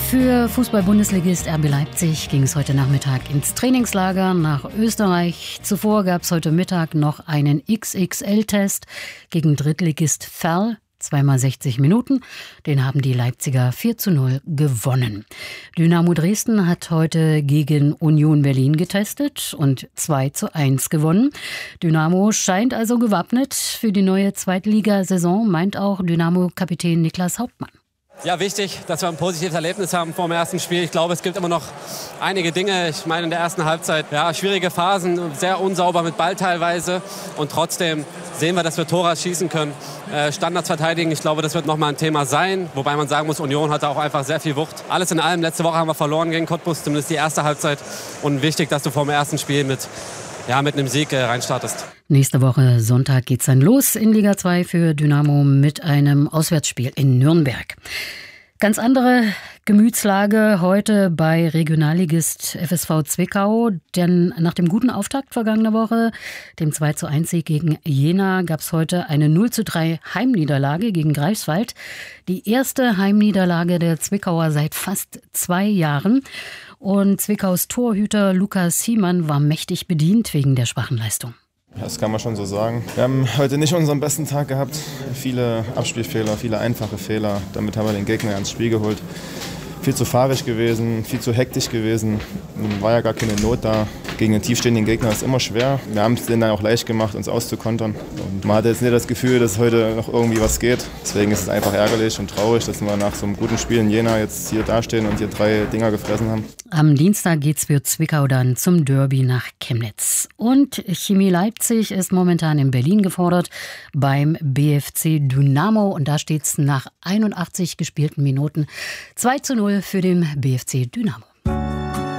Für Fußball-Bundesligist RB Leipzig ging es heute Nachmittag ins Trainingslager nach Österreich. Zuvor gab es heute Mittag noch einen XXL-Test gegen Drittligist Verl. 2x 60 Minuten. Den haben die Leipziger 4:0 gewonnen. Dynamo Dresden hat heute gegen Union Berlin getestet und 2:1 gewonnen. Dynamo scheint also gewappnet für die neue Zweitligasaison, meint auch Dynamo-Kapitän Niklas Hauptmann. Ja, wichtig, dass wir ein positives Erlebnis haben vor dem ersten Spiel. Ich glaube, es gibt immer noch einige Dinge. Ich meine, in der ersten Halbzeit, ja, schwierige Phasen, sehr unsauber mit Ball teilweise. Und trotzdem sehen wir, dass wir Tore schießen können. Standards verteidigen, ich glaube, das wird nochmal ein Thema sein. Wobei man sagen muss, Union hatte auch einfach sehr viel Wucht. Alles in allem, letzte Woche haben wir verloren gegen Cottbus, zumindest die erste Halbzeit. Und wichtig, dass du vor dem ersten Spiel mit einem Sieg reinstartest. Nächste Woche Sonntag geht's dann los in Liga 2 für Dynamo mit einem Auswärtsspiel in Nürnberg. Ganz andere Gemütslage heute bei Regionalligist FSV Zwickau, denn nach dem guten Auftakt vergangene Woche, dem 2:1 gegen Jena, gab es heute eine 0:3 Heimniederlage gegen Greifswald. Die erste Heimniederlage der Zwickauer seit fast 2 Jahren. Und Zwickaus Torhüter Lukas Hiemann war mächtig bedient wegen der schwachen Leistung. Das kann man schon so sagen. Wir haben heute nicht unseren besten Tag gehabt. Viele Abspielfehler, viele einfache Fehler. Damit haben wir den Gegner ans Spiel geholt. Viel zu fahrig gewesen, viel zu hektisch gewesen. War ja gar keine Not da. Gegen einen tiefstehenden Gegner ist immer schwer. Wir haben es denen dann auch leicht gemacht, uns auszukontern. Und man hatte jetzt nicht das Gefühl, dass heute noch irgendwie was geht. Deswegen ist es einfach ärgerlich und traurig, dass wir nach so einem guten Spiel in Jena jetzt hier dastehen und hier 3 Dinger gefressen haben. Am Dienstag geht's für Zwickau dann zum Derby nach Chemnitz. Und Chemie Leipzig ist momentan in Berlin gefordert beim BFC Dynamo. Und da steht's nach 81 gespielten Minuten 2:0 für den BFC Dynamo.